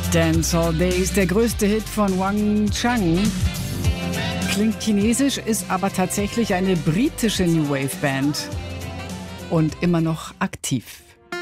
Dance All Day ist der größte Hit von Wang Chang. Klingt chinesisch, ist aber tatsächlich eine britische New Wave Band und immer noch aktiv.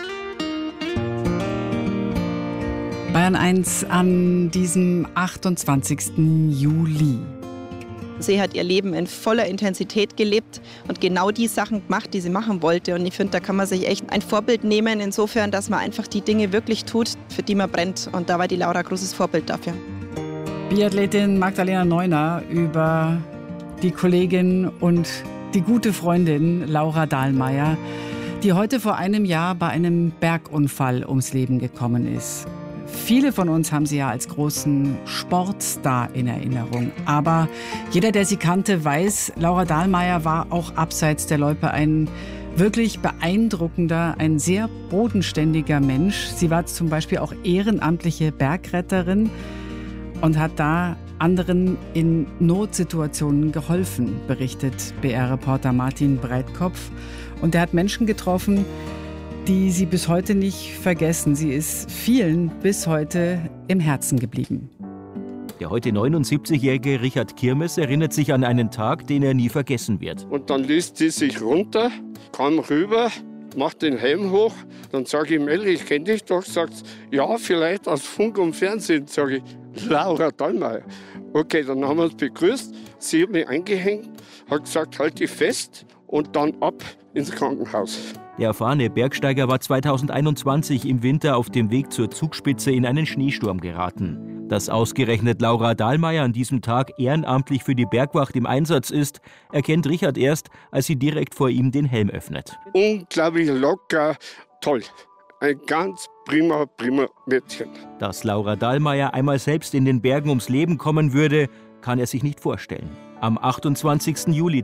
Bayern 1 an diesem 28. Juli. Sie hat ihr Leben in voller Intensität gelebt und genau die Sachen gemacht, die sie machen wollte. Und ich finde, da kann man sich echt ein Vorbild nehmen, insofern, dass man einfach die Dinge wirklich tut, für die man brennt. Und da war die Laura ein großes Vorbild dafür. Biathletin Magdalena Neuner über die Kollegin und die gute Freundin Laura Dahlmeier, die heute vor einem Jahr bei einem Bergunfall ums Leben gekommen ist. Viele von uns haben sie ja als großen Sportstar in Erinnerung. Aber jeder, der sie kannte, weiß, Laura Dahlmeier war auch abseits der Loipe ein wirklich beeindruckender, ein sehr bodenständiger Mensch. Sie war zum Beispiel auch ehrenamtliche Bergretterin und hat da anderen in Notsituationen geholfen, berichtet BR-Reporter Martin Breitkopf. Und er hat Menschen getroffen, die sie bis heute nicht vergessen. Sie ist vielen bis heute im Herzen geblieben. Der heute 79-jährige Richard Kirmes erinnert sich an einen Tag, den er nie vergessen wird. Und dann ließ sie sich runter, kam rüber, macht den Helm hoch. Dann sage ich, Melli, ich kenne dich doch. Sagt, ja, vielleicht aus Funk und Fernsehen. Sage ich, Laura Dahlmeier. Okay, dann haben wir uns begrüßt. Sie hat mich eingehängt, hat gesagt, halt dich fest und dann ab ins Krankenhaus. Der erfahrene Bergsteiger war 2021 im Winter auf dem Weg zur Zugspitze in einen Schneesturm geraten. Dass ausgerechnet Laura Dahlmeier an diesem Tag ehrenamtlich für die Bergwacht im Einsatz ist, erkennt Richard erst, als sie direkt vor ihm den Helm öffnet. Unglaublich locker, toll. Ein ganz prima Mädchen. Dass Laura Dahlmeier einmal selbst in den Bergen ums Leben kommen würde, kann er sich nicht vorstellen. Am 28. Juli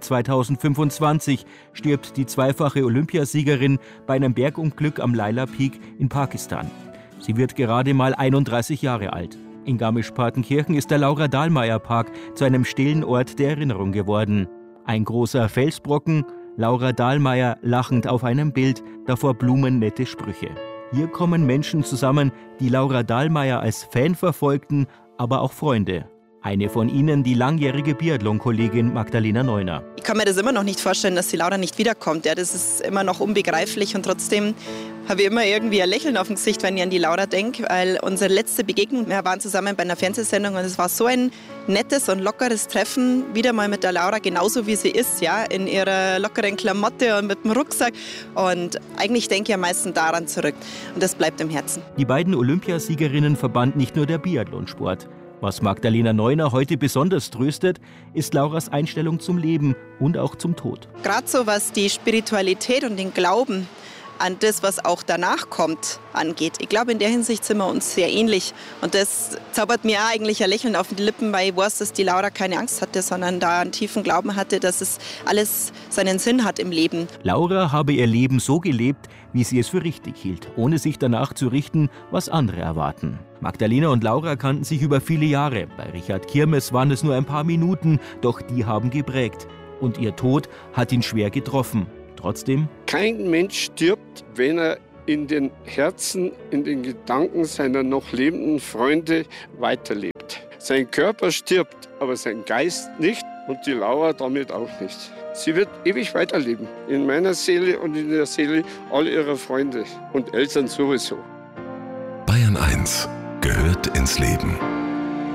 2025 stirbt die zweifache Olympiasiegerin bei einem Bergunglück am Laila Peak in Pakistan. Sie wird gerade mal 31 Jahre alt. In Garmisch-Partenkirchen ist der Laura-Dahlmeier-Park zu einem stillen Ort der Erinnerung geworden. Ein großer Felsbrocken, Laura Dahlmeier lachend auf einem Bild, davor blumennette Sprüche. Hier kommen Menschen zusammen, die Laura Dahlmeier als Fan verfolgten, aber auch Freunde. Eine von ihnen, die langjährige Biathlon-Kollegin Magdalena Neuner. Ich kann mir das immer noch nicht vorstellen, dass die Laura nicht wiederkommt. Ja, das ist immer noch unbegreiflich und trotzdem habe ich immer irgendwie ein Lächeln auf dem Gesicht, wenn ich an die Laura denke, weil unsere letzte Begegnung, wir waren zusammen bei einer Fernsehsendung und es war so ein nettes und lockeres Treffen, wieder mal mit der Laura, genauso wie sie ist, ja, in ihrer lockeren Klamotte und mit dem Rucksack. Und eigentlich denke ich am meisten daran zurück und das bleibt im Herzen. Die beiden Olympiasiegerinnen verband nicht nur der Biathlonsport. Was Magdalena Neuner heute besonders tröstet, ist Lauras Einstellung zum Leben und auch zum Tod. Gerade so was die Spiritualität und den Glauben an das, was auch danach kommt, angeht. Ich glaube, in der Hinsicht sind wir uns sehr ähnlich. Und das zaubert mir auch eigentlich ein Lächeln auf die Lippen, weil ich weiß, dass die Laura keine Angst hatte, sondern da einen tiefen Glauben hatte, dass es alles seinen Sinn hat im Leben. Laura habe ihr Leben so gelebt, wie sie es für richtig hielt, ohne sich danach zu richten, was andere erwarten. Magdalena und Laura kannten sich über viele Jahre. Bei Richard Kirmes waren es nur ein paar Minuten, doch die haben geprägt. Und ihr Tod hat ihn schwer getroffen. Trotzdem: Kein Mensch stirbt, wenn er in den Herzen, in den Gedanken seiner noch lebenden Freunde weiterlebt. Sein Körper stirbt, aber sein Geist nicht und die Laura damit auch nicht. Sie wird ewig weiterleben, in meiner Seele und in der Seele all ihrer Freunde und Eltern sowieso. Bayern 1 gehört ins Leben.